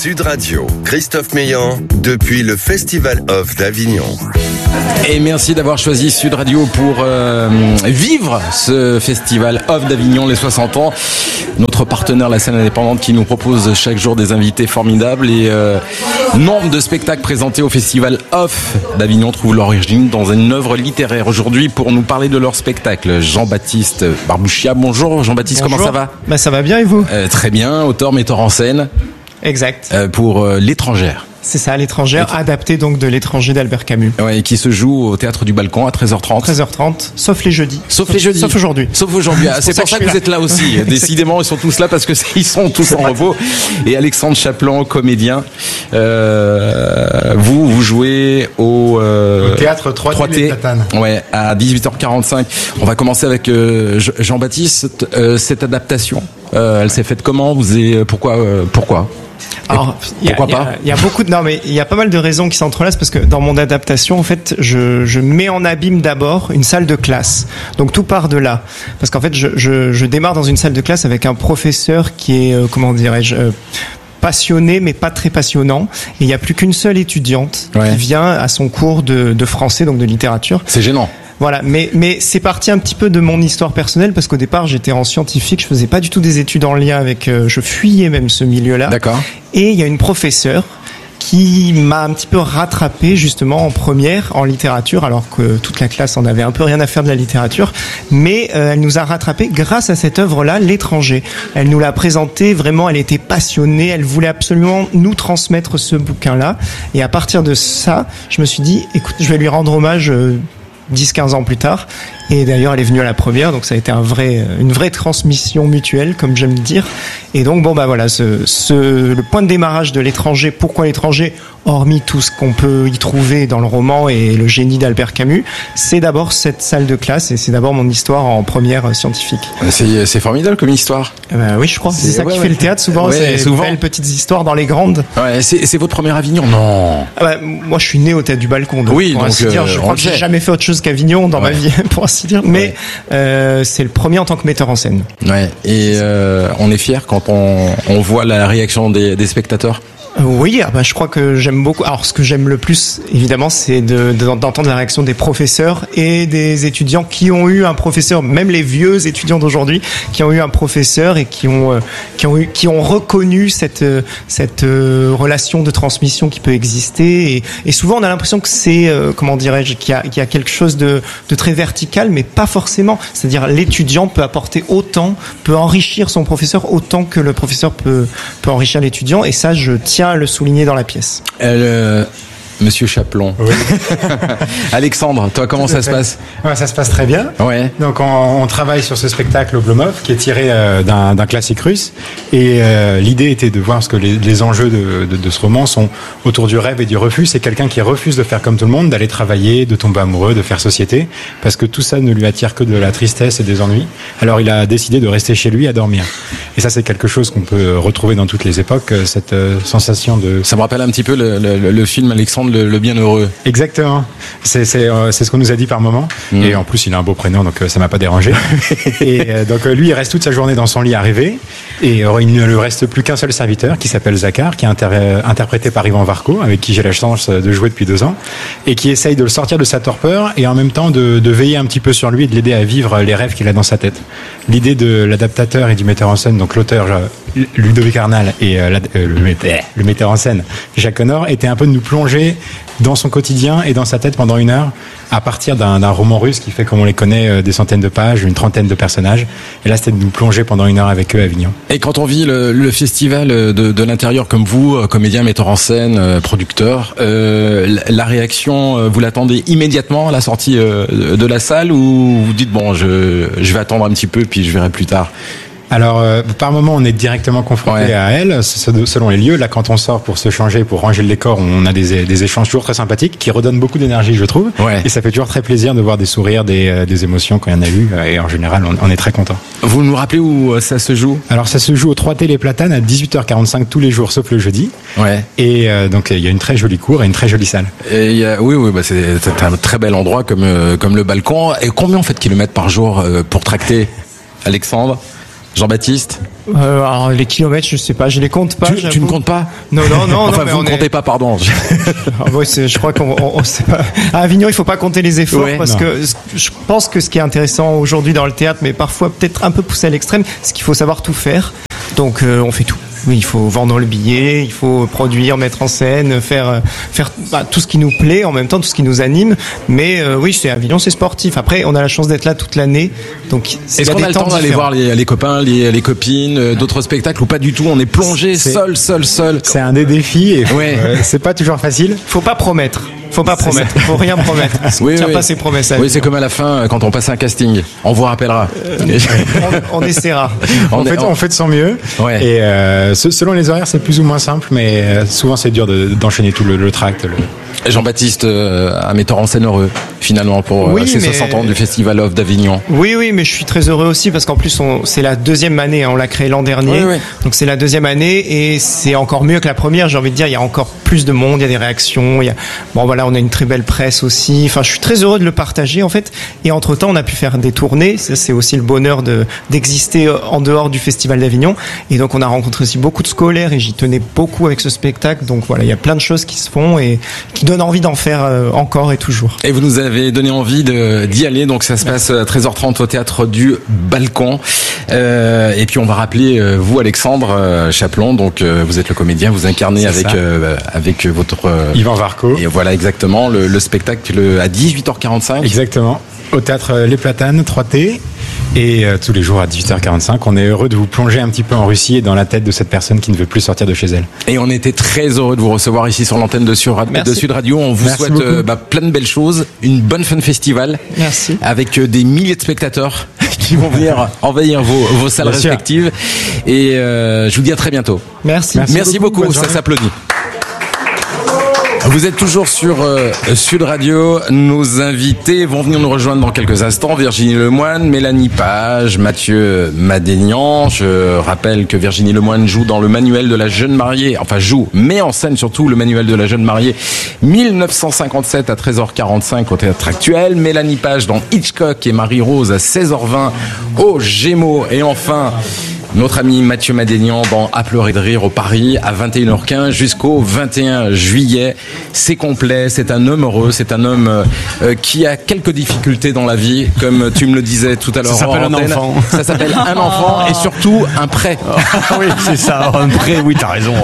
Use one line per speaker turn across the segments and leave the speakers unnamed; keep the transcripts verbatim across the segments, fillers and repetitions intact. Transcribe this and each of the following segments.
Sud Radio, Christophe Meillan, depuis le Festival Off d'Avignon.
Et merci d'avoir choisi Sud Radio pour euh, vivre ce Festival Off d'Avignon, les soixante ans. Notre partenaire, la scène indépendante, qui nous propose chaque jour des invités formidables. Et euh, nombre de spectacles présentés au Festival Off d'Avignon trouvent l'origine dans une œuvre littéraire. Aujourd'hui, pour nous parler de leur spectacle, Jean-Baptiste Barbouchia. Bonjour Jean-Baptiste,
Bonjour.
Comment ça va?
Bah, ça va bien et vous?
euh, Très bien, auteur, metteur en scène.
Exact.
Euh, pour euh, L'étrangère.
C'est ça, L'étrangère, et... adapté donc de L'étranger d'Albert Camus.
Ouais, et qui se joue au Théâtre du Balcon à treize heures trente.
treize heures trente, sauf les jeudis.
Sauf,
sauf
les jeudis.
Sauf aujourd'hui.
Sauf aujourd'hui. Ah, c'est pour ça que, que vous êtes là aussi. Décidément, ils sont tous là parce que ils sont tous en repos. Et Alexandre Chaplan, comédien. Euh, vous, vous jouez au, euh,
au Théâtre trois T. Platanes.
Ouais, à dix-huit heures quarante-cinq. On va commencer avec euh, Jean-Baptiste. Euh, cette adaptation, euh, elle s'est faite comment? Vous avez, pourquoi, euh, pourquoi?
Alors, il y, y, y a beaucoup de non mais il y a pas mal de raisons qui s'entrelacent parce que dans mon adaptation en fait je, je mets en abîme d'abord une salle de classe, donc tout part de là parce qu'en fait je, je, je démarre dans une salle de classe avec un professeur qui est euh, comment dirais-je euh, passionné mais pas très passionnant, et il n'y a plus qu'une seule étudiante ouais. qui vient à son cours de, de français, donc de littérature.
C'est gênant.
Voilà, mais mais c'est parti un petit peu de mon histoire personnelle parce qu'au départ j'étais en scientifique, je faisais pas du tout des études en lien avec, euh, je fuyais même ce milieu-là.
D'accord.
Et il y a une professeure qui m'a un petit peu rattrapé justement en première en littérature, alors que toute la classe en avait un peu rien à faire de la littérature, mais euh, elle nous a rattrapé grâce à cette œuvre-là, L'étranger. Elle nous l'a présentée vraiment, elle était passionnée, elle voulait absolument nous transmettre ce bouquin-là, et à partir de ça, je me suis dit, écoute, je vais lui rendre hommage euh, dix quinze ans plus tard, et d'ailleurs elle est venue à la première, donc ça a été un vrai, une vraie transmission mutuelle comme j'aime dire, et donc bon bah voilà, ce, ce, le point de démarrage de L'étranger. Pourquoi L'étranger, hormis tout ce qu'on peut y trouver dans le roman et le génie d'Albert Camus, c'est d'abord cette salle de classe, et c'est d'abord mon histoire en première scientifique.
C'est, c'est formidable comme histoire.
Eh ben oui, je crois, c'est, c'est ça ouais, qui ouais. fait le théâtre souvent, ouais, c'est souvent. Belles petites histoires dans les grandes.
Ouais, c'est, c'est votre première Avignon? Non.
Ah bah, moi je suis né au Théâtre du Balcon, donc,
oui,
pour
donc
ainsi dire, je crois que j'ai jamais fait autre chose qu'Avignon dans ouais. ma vie, pour ainsi dire, mais ouais. euh, c'est le premier en tant que metteur en scène.
Ouais, et euh, on est fiers quand on, on voit la réaction des, des spectateurs.
Oui, ah bah, je crois que j'aime beaucoup. Alors, ce que j'aime le plus, évidemment, c'est de, de, d'entendre la réaction des professeurs et des étudiants qui ont eu un professeur, même les vieux étudiants d'aujourd'hui, qui ont eu un professeur et qui ont, euh, qui ont eu, qui ont reconnu cette, cette euh, relation de transmission qui peut exister. Et, et souvent, on a l'impression que c'est, euh, comment dirais-je, qu'il y a, qu'il y a quelque chose de, de très vertical, mais pas forcément. C'est-à-dire, l'étudiant peut apporter autant, peut enrichir son professeur autant que le professeur peut, peut enrichir l'étudiant. Et ça, je tiens à le souligner dans la pièce.
Euh, Monsieur Chaplan.
Oui.
Alexandre, toi, comment ça se passe?
Ouais, ça se passe très bien.
Ouais.
Donc, on, on travaille sur ce spectacle Oblomov qui est tiré euh, d'un, d'un classique russe. Et euh, l'idée était de voir ce que les, les enjeux de, de, de ce roman sont autour du rêve et du refus. C'est quelqu'un qui refuse de faire comme tout le monde, d'aller travailler, de tomber amoureux, de faire société, parce que tout ça ne lui attire que de la tristesse et des ennuis. Alors, il a décidé de rester chez lui à dormir. Et ça, c'est quelque chose qu'on peut retrouver dans toutes les époques, cette euh, sensation de...
Ça me rappelle un petit peu le, le, le film Alexandre le, le Bienheureux.
Exactement. C'est, c'est, euh, c'est ce qu'on nous a dit par moment. Mmh. Et en plus, il a un beau prénom, donc euh, ça m'a pas dérangé. Et euh, donc euh, lui, il reste toute sa journée dans son lit à rêver. Et euh, il ne lui reste plus qu'un seul serviteur qui s'appelle Zakhar, qui est inter- interprété par Ivan Varco, avec qui j'ai la chance de jouer depuis deux ans, et qui essaye de le sortir de sa torpeur et en même temps de, de veiller un petit peu sur lui et de l'aider à vivre les rêves qu'il a dans sa tête. L'idée de l'adaptateur et du metteur en scène, donc l'auteur Ludovic Arnal et euh, la, euh, le, metteur, le metteur en scène Jacques Connor, était un peu de nous plonger dans son quotidien et dans sa tête pendant une heure à partir d'un, d'un roman russe qui fait, comme on les connaît, euh, des centaines de pages, une trentaine de personnages. Et là, c'était de nous plonger pendant une heure avec eux à Avignon.
Et quand on vit le, le festival de, de l'intérieur comme vous, comédien, metteur en scène, euh, producteur, euh, la réaction, vous l'attendez immédiatement à la sortie euh, de la salle, ou vous dites bon, je, je vais attendre un petit peu puis je verrai plus tard?
Alors, euh, par moment, on est directement confronté ouais. à elle, selon les lieux. Là, quand on sort pour se changer, pour ranger le décor, on a des, des échanges toujours très sympathiques qui redonnent beaucoup d'énergie, je trouve.
Ouais.
Et ça fait toujours très plaisir de voir des sourires, des, des émotions quand il y en a eu. Et en général, on, on est très content.
Vous nous rappelez où ça se joue?
Alors, ça se joue au trois T Les Platanes à dix-huit heures quarante-cinq tous les jours, sauf le jeudi.
Ouais.
Et euh, donc, il y a une très jolie cour et une très jolie salle.
Et y a, oui, oui, bah c'est, c'est un très bel endroit comme, euh, comme le balcon. Et combien on fait de kilomètres par jour euh, pour tracter, Alexandre? Jean-Baptiste?
Euh, alors les kilomètres, je sais pas, je les compte pas.
Tu, tu ne comptes pas?
Non, non, non.
Enfin,
non,
vous ne comptez est... pas, pardon.
Ah, ouais, c'est, je crois qu'on, on, on sait pas. À Avignon, il faut pas compter les efforts ouais, parce non. que je pense que ce qui est intéressant aujourd'hui dans le théâtre, mais parfois peut-être un peu poussé à l'extrême, c'est qu'il faut savoir tout faire. Donc, euh, on fait tout. Oui, il faut vendre le billet, il faut produire, mettre en scène, faire faire bah, tout ce qui nous plaît, en même temps tout ce qui nous anime. Mais euh, oui, c'est Avignon, c'est sportif. Après, on a la chance d'être là toute l'année, donc
est-ce qu'on a le temps d'aller voir les, les copains, les, les copines, euh, d'autres spectacles ou pas du tout? On est plongé c'est, seul, seul, seul.
C'est un des défis et ouais. euh, c'est pas toujours facile.
Faut pas promettre. Faut pas promettre, faut rien promettre.
Oui,
Tiens
oui.
pas ses promesses.
Oui, c'est comme à la fin quand on passe un casting. On vous rappellera.
Euh, on, on essaiera.
On, on, fait, on... on fait de son mieux.
Ouais.
Et euh, selon les horaires, c'est plus ou moins simple, mais souvent c'est dur de, d'enchaîner tout le, le tract. Le...
Jean-Baptiste, euh, un metteur en scène heureux, finalement, pour
oui,
euh, ces
mais...
soixante ans du Festival Off d'Avignon.
Oui, oui, mais je suis très heureux aussi parce qu'en plus, on, c'est la deuxième année. Hein, on l'a créé l'an dernier. Oui, oui. Donc c'est la deuxième année et c'est encore mieux que la première. J'ai envie de dire, il y a encore plus de monde, il y a des réactions. Il y a... Bon, voilà, on a une très belle presse aussi. Enfin, je suis très heureux de le partager, en fait. Et entre-temps, on a pu faire des tournées. Ça, c'est aussi le bonheur de, d'exister en dehors du Festival d'Avignon. Et donc, on a rencontré aussi beaucoup de scolaires et j'y tenais beaucoup avec ce spectacle. Donc voilà, il y a plein de choses qui se font et qui donnent envie d'en faire encore et toujours.
Et vous nous avez donné envie de, d'y aller, donc ça se passe à treize heures trente au Théâtre du Balcon. Euh, et puis on va rappeler, euh, vous Alexandre euh, Chaplon, donc euh, vous êtes le comédien, vous incarnez avec, euh, avec votre... Euh,
Yvan Varco.
Et voilà exactement, le, le spectacle à dix-huit heures quarante-cinq.
Exactement, au Théâtre Les Platanes, trois T. Et euh, tous les jours à dix-huit heures quarante-cinq, on est heureux de vous plonger un petit peu en Russie et dans la tête de cette personne qui ne veut plus sortir de chez elle.
Et on était très heureux de vous recevoir ici sur l'antenne de, sur, de Sud Radio. On vous Merci souhaite euh, bah, plein de belles choses, une bonne fin de festival.
Merci.
Avec euh, des milliers de spectateurs qui vont venir envahir vos, vos salles Bien respectives. Sûr. Et euh, je vous dis à très bientôt.
Merci.
Merci, Merci beaucoup, beaucoup ça s'applaudit. Vous êtes toujours sur euh, Sud Radio. Nos invités vont venir nous rejoindre dans quelques instants. Virginie Lemoine, Mélanie Page, Mathieu Madénian. Je rappelle que Virginie Lemoine joue dans le manuel de la jeune mariée, enfin joue, met en scène surtout le manuel de la jeune mariée dix-neuf cent cinquante-sept à treize heures quarante-cinq au Théâtre Actuel. Mélanie Page dans Hitchcock et Marie-Rose à seize heures vingt au Gémeaux. Et enfin... notre ami Mathieu Madénian dans À pleurer de rire au Paris à vingt et une heures quinze jusqu'au vingt et un juillet. C'est complet, c'est un homme heureux, c'est un homme euh, qui a quelques difficultés dans la vie, comme tu me le disais tout à l'heure.
Ça s'appelle un enfant.
Ça s'appelle un enfant et surtout un prêt.
Oui, c'est ça, un prêt, oui, t'as raison.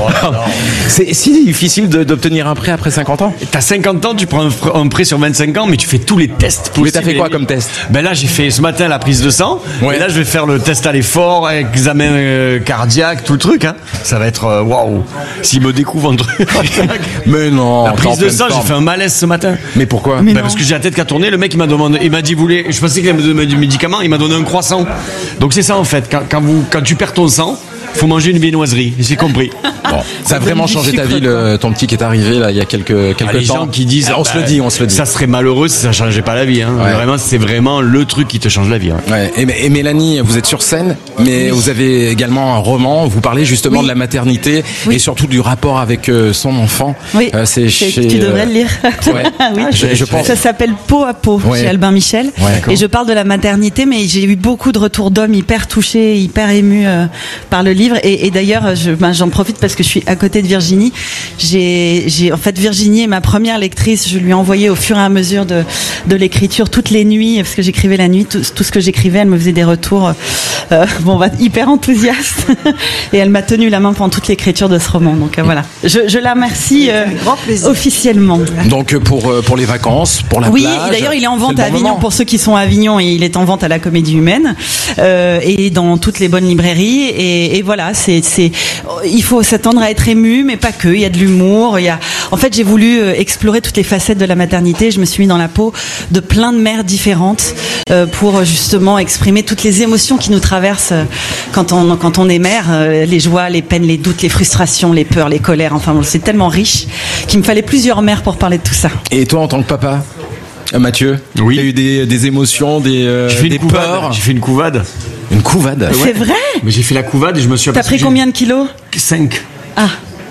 C'est si difficile de, d'obtenir un prêt après cinquante ans.
T'as cinquante ans, tu prends un, un prêt sur vingt-cinq ans, mais tu fais tous les tests possibles.
Mais t'as fait quoi comme test?
Ben là, j'ai fait ce matin la prise de sang, ouais. Et là, je vais faire le test à l'effort, examen Euh, cardiaque, tout le truc, hein. Ça va être waouh. Wow. S'il me découvre un truc.
Mais non.
La prise de sang, j'ai fait un malaise ce matin.
Mais pourquoi?
Ben parce que j'ai la tête qui a tourné. Le mec, il m'a demandé, il m'a dit, vous voulez, je pensais qu'il allait me donner du médicament, il m'a donné un croissant. Donc c'est ça en fait. Quand, quand vous, quand tu perds ton sang, faut manger une viennoiserie. J'ai compris.
Bon, ça a vraiment changé ta vie, le, ton petit qui est arrivé là il y a quelques quelques
ah, les
temps.
gens qui disent,
ah, on
bah,
se le dit, on se le dit.
Ça serait malheureux si ça changeait pas la vie. Hein. Ouais. Vraiment, c'est vraiment le truc qui te change la vie. Hein.
Ouais. Et, et Mélanie, vous êtes sur scène, mais oui. Vous avez également un roman. Vous parlez justement oui. de la maternité oui. et surtout du rapport avec euh, son enfant.
Oui. Euh, c'est chez. Tu devrais le lire.
Ouais. oui. je, je pense.
Ça s'appelle Peau à peau ouais. chez Albin Michel. Ouais, et je parle de la maternité, mais j'ai eu beaucoup de retours d'hommes hyper touchés, hyper émus euh, par le livre. Et, et d'ailleurs, je, ben, j'en profite parce que je suis à côté de Virginie. J'ai, j'ai, en fait, Virginie est ma première lectrice. Je lui ai envoyé au fur et à mesure de, de l'écriture toutes les nuits, parce que j'écrivais la nuit, tout, tout ce que j'écrivais, elle me faisait des retours, euh, bon, bah, hyper enthousiastes. Et elle m'a tenu la main pendant toute l'écriture de ce roman. Donc euh, voilà. Je, je la remercie euh, officiellement.
Donc pour pour les vacances, pour la
oui,
plage.
Oui, d'ailleurs, il est en vente
est
à Avignon moment. Pour ceux qui sont à Avignon, et il est en vente à la Comédie Humaine euh, et dans toutes les bonnes librairies. Et, et voilà, c'est c'est il faut s'attendre à être ému, mais pas que. Il y a de l'humour. Il y a. En fait, j'ai voulu explorer toutes les facettes de la maternité. Je me suis mis dans la peau de plein de mères différentes euh, pour justement exprimer toutes les émotions qui nous traversent quand on quand on est mère. Euh, les joies, les peines, les doutes, les frustrations, les peurs, les colères. Enfin, bon, c'est tellement riche qu'il me fallait plusieurs mères pour parler de tout ça.
Et toi, en tant que papa, Mathieu,
oui.
tu as eu des, des émotions, des, euh, des peurs.
J'ai fait une couvade.
Une couvade.
C'est
ouais.
vrai.
Mais j'ai fait la couvade et je me suis.
T'as pris combien de kilos?
Cinq.
Ah.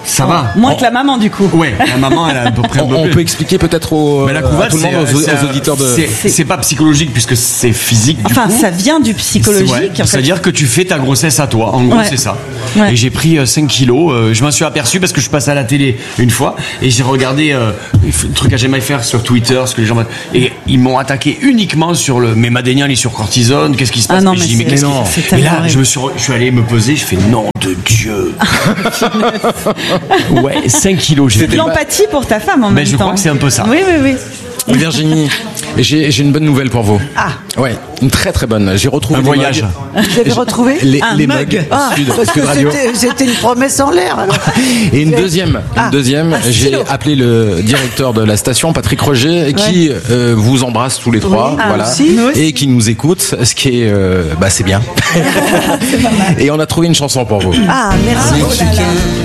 Ça va.
Moins
on...
que la maman, du coup.
Ouais, la maman, elle a à peu près un peu
On
plus.
peut expliquer peut-être au,
Mais la couvade,
à tout le monde, aux, aux auditeurs de.
C'est, c'est pas psychologique puisque c'est physique. Du
enfin,
coup.
ça vient du psychologique.
Ouais,
en fait.
c'est-à-dire que tu fais ta grossesse à toi. En gros,
Ouais.
c'est ça.
Ouais.
Et j'ai pris euh, cinq kilos. Euh, je m'en suis aperçu parce que je passe à la télé une fois et j'ai regardé euh, le truc à jamais faire sur Twitter, ce que les gens et ils m'ont attaqué uniquement sur le. Mais Madénian, il est sur cortisone. Qu'est-ce qui se passe?
Ah non,
et
mais
je dis mais
c'est-
qu'est-ce
non.
qui...
c'est
Et là,
tellement
je me suis, re- je suis allé me peser. Je fais nom de Dieu. Ouais, cinq kilos. J'ai
De l'empathie pour ta femme en
Mais
même
je
temps.
crois que c'est un peu ça.
Oui, oui, oui.
Virginie, j'ai, j'ai une bonne nouvelle pour vous.
Ah.
Ouais, une très très bonne. J'ai retrouvé
Un
les
voyage.
mugs.
Vous avez retrouvé
Les,
Un
les
mug.
mugs
Ah,
Sud,
parce
Sud
que
Radio.
c'était, c'était une promesse en l'air. alors.
Et une deuxième, une
Ah,
deuxième,
un
j'ai
stylo.
appelé le directeur de la station, Patrick Roger, qui euh, vous embrasse tous les trois,
Oui, ah,
voilà,
aussi.
Nous aussi.
et qui nous écoute, ce qui est, euh, bah c'est bien. Et on a trouvé une chanson pour vous.
Ah, merci.
Oh là là.